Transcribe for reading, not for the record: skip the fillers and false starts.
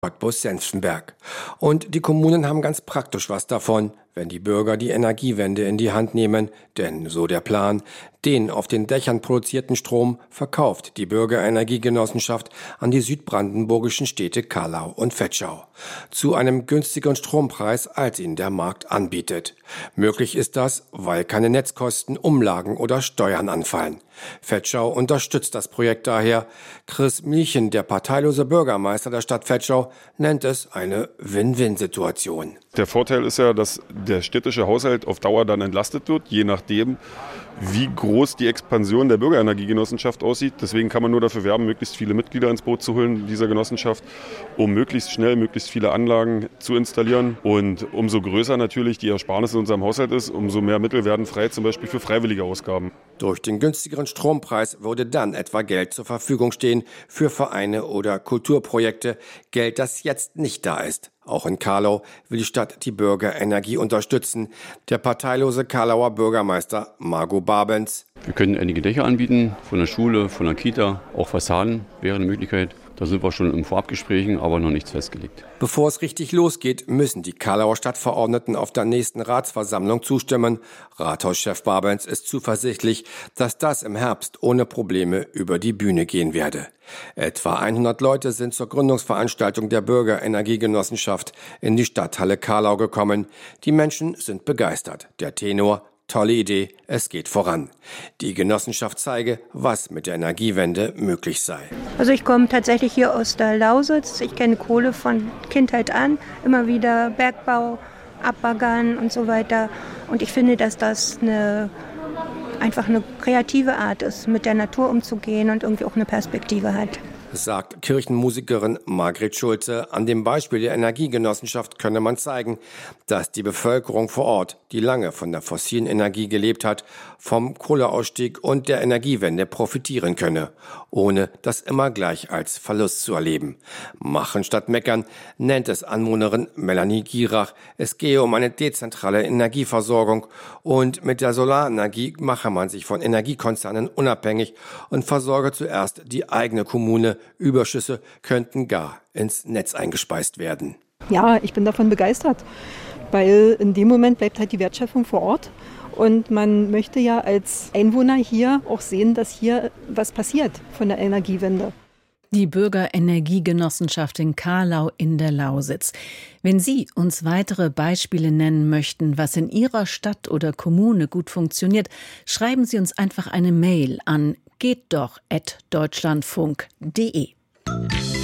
Cottbus-Senftenberg. Und die Kommunen haben ganz praktisch was davon, wenn die Bürger die Energiewende in die Hand nehmen, denn so der Plan, den auf den Dächern produzierten Strom verkauft die Bürgerenergiegenossenschaft an die südbrandenburgischen Städte Carlau und Vetschau zu einem günstigeren Strompreis, als ihn der Markt anbietet. Möglich ist das, weil keine Netzkosten, Umlagen oder Steuern anfallen. Vetschau unterstützt das Projekt daher. Chris Mielchen, der parteilose Bürgermeister der Stadt Vetschau, nennt es eine Win-Win-Situation. Der Vorteil ist ja, dass der städtische Haushalt auf Dauer dann entlastet wird, je nachdem, wie groß die Expansion der Bürgerenergiegenossenschaft aussieht. Deswegen kann man nur dafür werben, möglichst viele Mitglieder ins Boot zu holen dieser Genossenschaft, um möglichst schnell möglichst viele Anlagen zu installieren. Und umso größer natürlich die Ersparnis in unserem Haushalt ist, umso mehr Mittel werden frei, zum Beispiel für freiwillige Ausgaben. Durch den günstigeren Strompreis würde dann etwa Geld zur Verfügung stehen für Vereine oder Kulturprojekte. Geld, das jetzt nicht da ist. Auch in Carlau will die Stadt die Bürgerenergie unterstützen. Der parteilose Carlauer Bürgermeister Margot Babens. Wir können einige Dächer anbieten, von der Schule, von der Kita, auch Fassaden wäre eine Möglichkeit. Da sind wir schon im Vorabgesprächen, aber noch nichts festgelegt. Bevor es richtig losgeht, müssen die Carlauer Stadtverordneten auf der nächsten Ratsversammlung zustimmen. Rathauschef Babens ist zuversichtlich, dass das im Herbst ohne Probleme über die Bühne gehen werde. Etwa 100 Leute sind zur Gründungsveranstaltung der Bürgerenergiegenossenschaft in die Stadthalle Carlau gekommen. Die Menschen sind begeistert. Der Tenor: tolle Idee, es geht voran. Die Genossenschaft zeige, was mit der Energiewende möglich sei. Also ich komme tatsächlich hier aus der Lausitz. Ich kenne Kohle von Kindheit an. Immer wieder Bergbau, Abbaggern und so weiter. Und ich finde, dass das einfach eine kreative Art ist, mit der Natur umzugehen und irgendwie auch eine Perspektive hat. Sagt Kirchenmusikerin Margret Schulze. An dem Beispiel der Energiegenossenschaft könne man zeigen, dass die Bevölkerung vor Ort, die lange von der fossilen Energie gelebt hat, vom Kohleausstieg und der Energiewende profitieren könne, ohne das immer gleich als Verlust zu erleben. Machen statt meckern nennt es Anwohnerin Melanie Gierach. Es gehe um eine dezentrale Energieversorgung und mit der Solarenergie mache man sich von Energiekonzernen unabhängig und versorge zuerst die eigene Kommune. Überschüsse könnten gar ins Netz eingespeist werden. Ja, ich bin davon begeistert, weil in dem Moment bleibt halt die Wertschöpfung vor Ort und man möchte ja als Einwohner hier auch sehen, dass hier was passiert von der Energiewende. Die Bürgerenergiegenossenschaft in Carlau in der Lausitz. Wenn Sie uns weitere Beispiele nennen möchten, was in Ihrer Stadt oder Kommune gut funktioniert, schreiben Sie uns einfach eine Mail an gehtdoch@deutschlandfunk.de.